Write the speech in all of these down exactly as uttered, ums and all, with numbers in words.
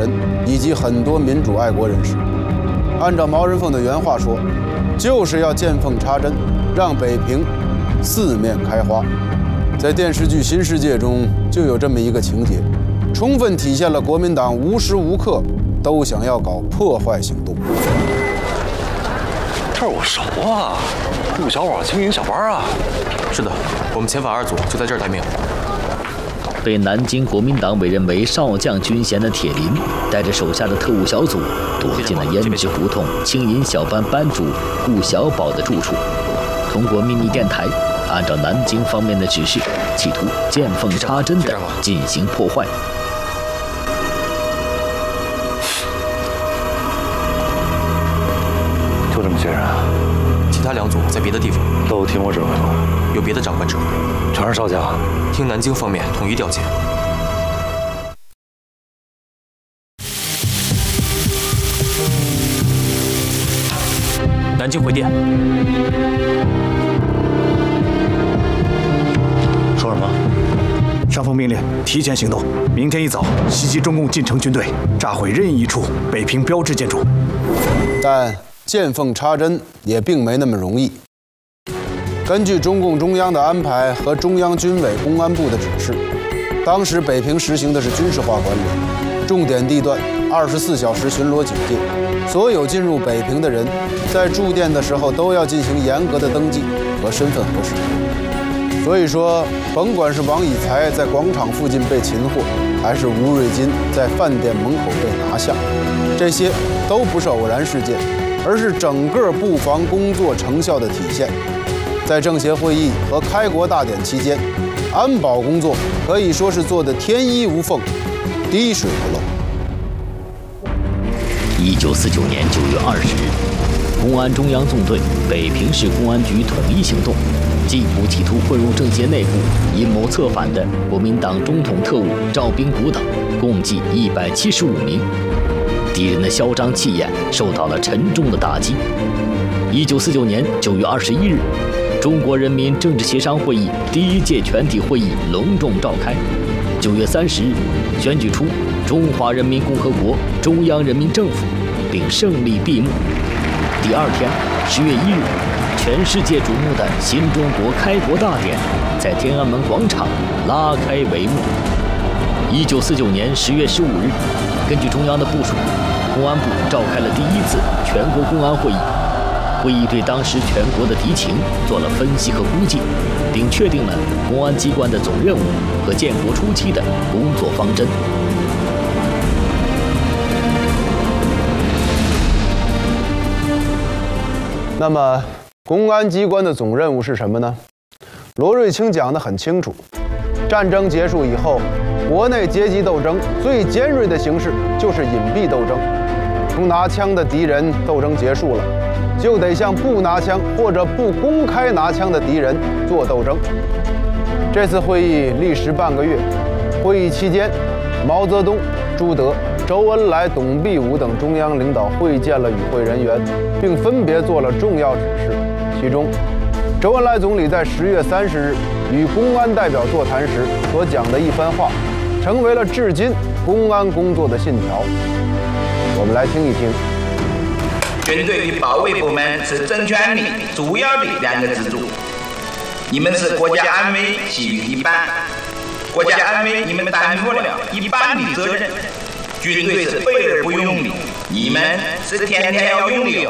人以及很多民主爱国人士。按照毛人凤的原话说，就是要见缝插针，让北平四面开花。在电视剧《新世界》中就有这么一个情节，充分体现了国民党无时无刻都想要搞破坏行动。 这儿我熟啊，陆小宝、青云小班啊。 是的，我们前法二组就在这儿待命。 被南京国民党委任为少将军衔的铁林，带着手下的特务小组躲进了胭脂胡同青银小班班主顾小宝的住处，通过秘密电台，按照南京方面的指示，企图见缝插针地进行破坏。 就这么些人啊？ 其他两组在别的地方。 都听我指挥吗？ 有别的长官指挥。 全是少将。 听南京方面统一调遣。南京回电。 说什么？上峰命令提前行动，明天一早袭击中共进城军队，炸毁任意一处北平标志建筑。 但见缝插针也并没那么容易。根据中共中央的安排和中央军委公安部的指示，当时北平实行的是军事化管理，重点地段二十四小时巡逻警戒，所有进入北平的人在驻店的时候都要进行严格的登记和身份核实。所以说，甭管是王以才在广场附近被擒获，还是吴瑞金在饭店门口被拿下，这些都不是偶然事件，而是整个布防工作成效的体现。在政协会议和开国大典期间，安保工作可以说是做得天衣无缝，滴水不漏。 一九四九年九月二十日，公安中央纵队北平市公安局统一行动，缉捕企图混入政协内部、阴谋策反的国民党中统特务赵宾古等，共计一百七十五名。敌人的嚣张气焰受到了沉重的打击。一九四九年九月二十一日，中国人民政治协商会议第一届全体会议隆重召开。九月三十日，选举出中华人民共和国中央人民政府，并胜利闭幕。第二天，十月一日，全世界瞩目的新中国开国大典在天安门广场拉开帷幕。一九四九年十月十五日，根据中央的部署，公安部召开了第一次全国公安会议。会议对当时全国的敌情做了分析和估计，并确定了公安机关的总任务和建国初期的工作方针。 那么，公安机关的总任务是什么呢？罗瑞卿讲得很清楚，战争结束以后，国内阶级斗争最尖锐的形式就是隐蔽斗争。不拿枪的敌人斗争结束了，就得向不拿枪或者不公开拿枪的敌人做斗争。这次会议历时半个月，会议期间，毛泽东、朱德、周恩来、董必武等中央领导会见了与会人员，并分别做了重要指示。其中，周恩来总理在十月三十日与公安代表座谈时所讲的一番话，成为了至今公安工作的信条。我们来听一听。 军队与保卫部门是政权里主要的两个支柱，你们是国家安危其余一半，国家安危你们担负了一半的责任，军队是备而不用的，你们是天天要用的哟。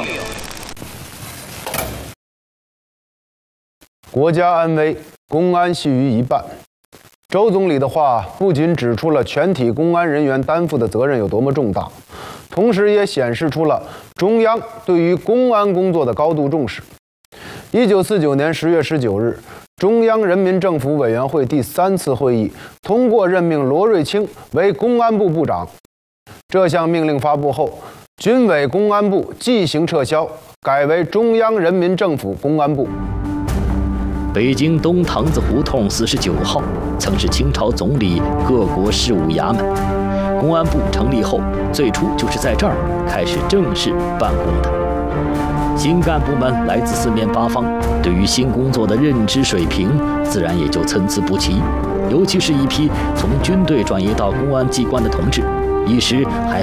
国家安危，公安系于一半。周总理的话不仅指出了全体公安人员担负的责任有多么重大，同时也显示出了中央对于公安工作的高度重视。一九四九年十月十九日，中央人民政府委员会第三次会议通过任命罗瑞卿为公安部部长。这项命令发布后，军委公安部即行撤销，改为中央人民政府公安部。 北京东堂子胡同四十九号曾是清朝总理各国事务衙门，公安部成立后，最初就是在这儿开始正式办公的。新干部们来自四面八方，对于新工作的认知水平自然也就参差不齐，尤其是一批从军队转移到公安机关的同志，一时还